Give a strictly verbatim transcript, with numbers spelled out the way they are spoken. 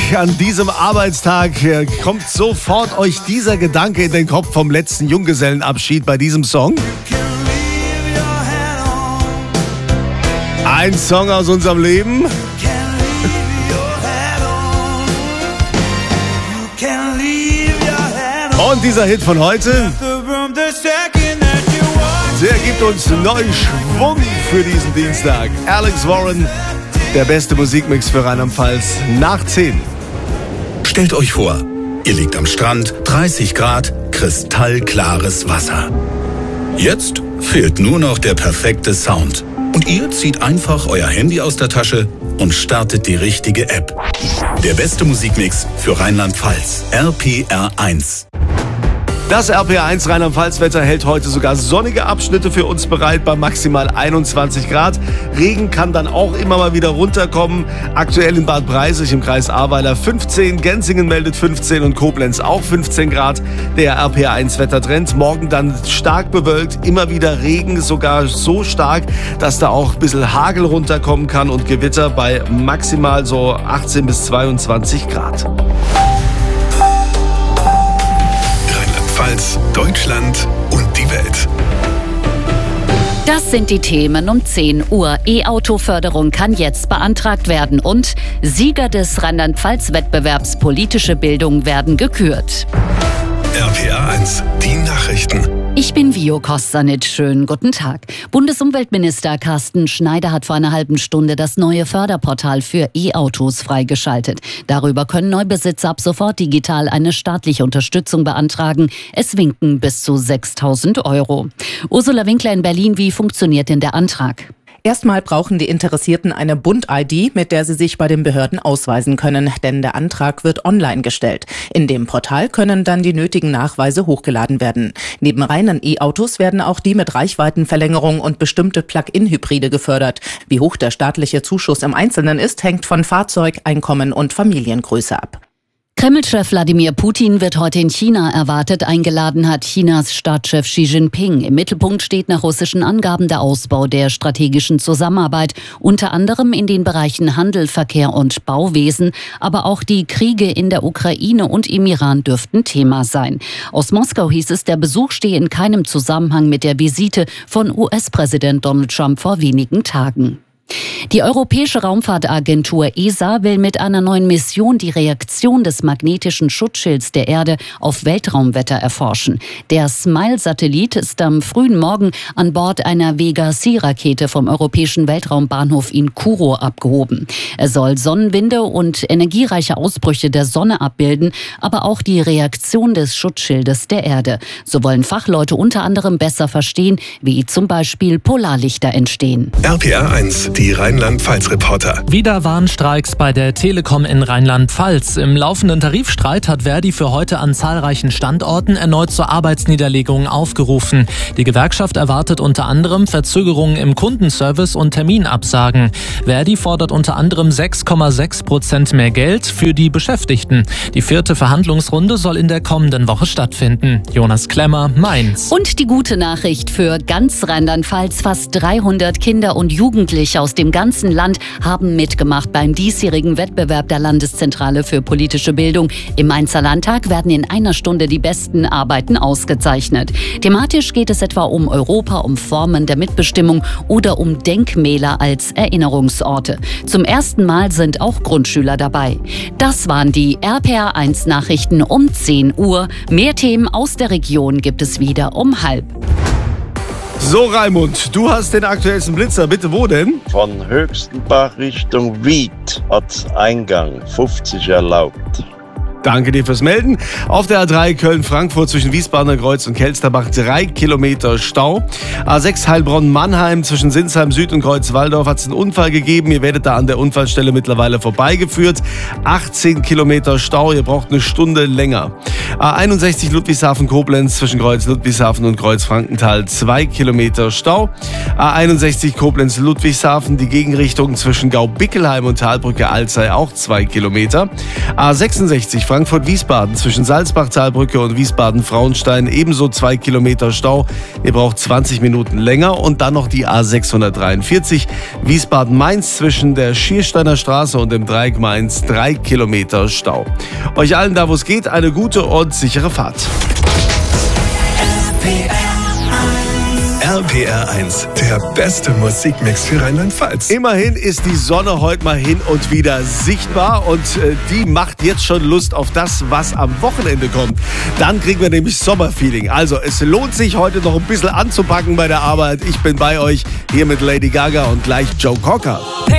an diesem Arbeitstag kommt sofort euch dieser Gedanke in den Kopf vom letzten Junggesellenabschied bei diesem Song. Ein Song aus unserem Leben. Und dieser Hit von heute, der gibt uns neuen Schwung für diesen Dienstag. Alex Warren, der beste Musikmix für Rheinland-Pfalz nach zehn. Stellt euch vor, ihr liegt am Strand, dreißig Grad, kristallklares Wasser. Jetzt fehlt nur noch der perfekte Sound. Und ihr zieht einfach euer Handy aus der Tasche und startet die richtige App. Der beste Musikmix für Rheinland-Pfalz. R P R eins. Das R P R eins Rheinland-Pfalz-Wetter hält heute sogar sonnige Abschnitte für uns bereit bei maximal einundzwanzig Grad. Regen kann dann auch immer mal wieder runterkommen. Aktuell in Bad Breisig im Kreis Ahrweiler fünfzehn, Genzingen meldet fünfzehn und Koblenz auch fünfzehn Grad. Der R P R eins Wettertrend. Morgen dann stark bewölkt, immer wieder Regen, sogar so stark, dass da auch ein bisschen Hagel runterkommen kann und Gewitter bei maximal so achtzehn bis zweiundzwanzig Grad. Deutschland und die Welt. Das sind die Themen um zehn Uhr. E-Auto-Förderung kann jetzt beantragt werden und Sieger des Rheinland-Pfalz-Wettbewerbs Politische Bildung werden gekürt. R P R eins, die Nachrichten. Ich bin Vio Kostanic. Schönen guten Tag. Bundesumweltminister Carsten Schneider hat vor einer halben Stunde das neue Förderportal für E-Autos freigeschaltet. Darüber können Neubesitzer ab sofort digital eine staatliche Unterstützung beantragen. Es winken bis zu sechstausend Euro. Ursula Winkler in Berlin, wie funktioniert denn der Antrag? Erstmal brauchen die Interessierten eine Bund-I D, mit der sie sich bei den Behörden ausweisen können, denn der Antrag wird online gestellt. In dem Portal können dann die nötigen Nachweise hochgeladen werden. Neben reinen E-Autos werden auch die mit Reichweitenverlängerung und bestimmte Plug-in-Hybride gefördert. Wie hoch der staatliche Zuschuss im Einzelnen ist, hängt von Fahrzeug, Einkommen und Familiengröße ab. Kreml-Chef Wladimir Putin wird heute in China erwartet. Eingeladen hat Chinas Staatschef Xi Jinping. Im Mittelpunkt steht nach russischen Angaben der Ausbau der strategischen Zusammenarbeit, unter anderem in den Bereichen Handel, Verkehr und Bauwesen. Aber auch die Kriege in der Ukraine und im Iran dürften Thema sein. Aus Moskau hieß es, der Besuch stehe in keinem Zusammenhang mit der Visite von U S-Präsident Donald Trump vor wenigen Tagen. Die Europäische Raumfahrtagentur E S A will mit einer neuen Mission die Reaktion des magnetischen Schutzschilds der Erde auf Weltraumwetter erforschen. Der SMILE-Satellit ist am frühen Morgen an Bord einer Vega-C-Rakete vom Europäischen Weltraumbahnhof in Kourou abgehoben. Er soll Sonnenwinde und energiereiche Ausbrüche der Sonne abbilden, aber auch die Reaktion des Schutzschildes der Erde. So wollen Fachleute unter anderem besser verstehen, wie zum Beispiel Polarlichter entstehen. R P R eins. Die Rheinland-Pfalz-Reporter. Wieder Warnstreiks bei der Telekom in Rheinland-Pfalz. Im laufenden Tarifstreit hat Verdi für heute an zahlreichen Standorten erneut zur Arbeitsniederlegung aufgerufen. Die Gewerkschaft erwartet unter anderem Verzögerungen im Kundenservice und Terminabsagen. Verdi fordert unter anderem sechs Komma sechs Prozent mehr Geld für die Beschäftigten. Die vierte Verhandlungsrunde soll in der kommenden Woche stattfinden. Jonas Klemmer, Mainz. Und die gute Nachricht für ganz Rheinland-Pfalz: Fast dreihundert Kinder und Jugendliche aus dem ganzen Land haben mitgemacht beim diesjährigen Wettbewerb der Landeszentrale für politische Bildung. Im Mainzer Landtag werden in einer Stunde die besten Arbeiten ausgezeichnet. Thematisch geht es etwa um Europa, um Formen der Mitbestimmung oder um Denkmäler als Erinnerungsorte. Zum ersten Mal sind auch Grundschüler dabei. Das waren die R P R eins Nachrichten um zehn Uhr. Mehr Themen aus der Region gibt es wieder um halb. So, Raimund, du hast den aktuellsten Blitzer. Bitte, wo denn? Von Höchstenbach Richtung Wied hat Eingang fünfzig erlaubt. Danke dir fürs Melden. Auf der A drei Köln-Frankfurt zwischen Wiesbadener Kreuz und Kelsterbach drei Kilometer Stau. A sechs Heilbronn-Mannheim zwischen Sinsheim Süd und Kreuzwaldorf hat es einen Unfall gegeben. Ihr werdet da an der Unfallstelle mittlerweile vorbeigeführt. achtzehn Kilometer Stau, ihr braucht eine Stunde länger. A einundsechzig Ludwigshafen-Koblenz zwischen Kreuz Ludwigshafen und Kreuz Frankenthal zwei Kilometer Stau. A einundsechzig Koblenz-Ludwigshafen, die Gegenrichtung zwischen Gau-Bickelheim und Talbrücke Alzey auch zwei Kilometer. A sechsundsechzig Frankfurt-Wiesbaden zwischen Salzbach-Talbrücke und Wiesbaden-Frauenstein ebenso zwei Kilometer Stau. Ihr braucht zwanzig Minuten länger. Und dann noch die A sechshundertdreiundvierzig Wiesbaden-Mainz zwischen der Schiersteiner Straße und dem Dreieck Mainz drei Kilometer Stau. Euch allen da, wo es geht, eine gute und sichere Fahrt. R P R eins, der beste Musikmix für Rheinland-Pfalz. Immerhin ist die Sonne heute mal hin und wieder sichtbar und äh, die macht jetzt schon Lust auf das, was am Wochenende kommt. Dann kriegen wir nämlich Sommerfeeling. Also es lohnt sich heute noch ein bisschen anzupacken bei der Arbeit. Ich bin bei euch hier mit Lady Gaga und gleich Joe Cocker. Hey.